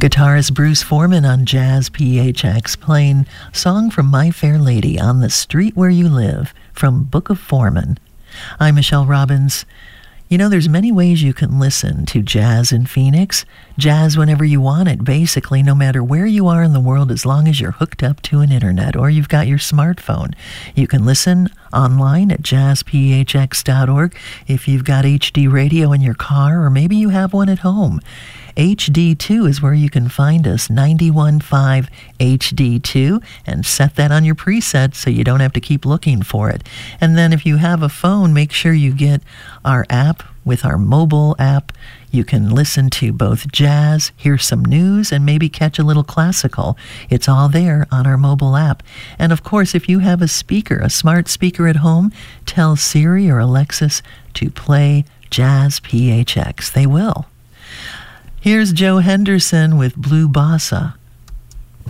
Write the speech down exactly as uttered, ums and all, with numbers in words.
Guitarist Bruce Forman on Jazz P H X playing Song from My Fair Lady on the Street Where You Live from Book of Forman. I'm Michelle Robbins. You know, there's many ways you can listen to jazz in Phoenix. Jazz whenever you want it, basically, no matter where you are in the world, as long as you're hooked up to an internet or you've got your smartphone. You can listen online at jazz p h x dot org if you've got H D radio in your car, or maybe you have one at home. H D two is where you can find us, ninety-one point five H D two, and set that on your preset so you don't have to keep looking for it. And then if you have a phone, make sure you get our app. With our mobile app, you can listen to both jazz, hear some news, and maybe catch a little classical. It's all there on our mobile app. And of course, if you have a speaker, a smart speaker at home, tell Siri or Alexis to play Jazz P H X. They will. Here's Joe Henderson with Blue Bossa.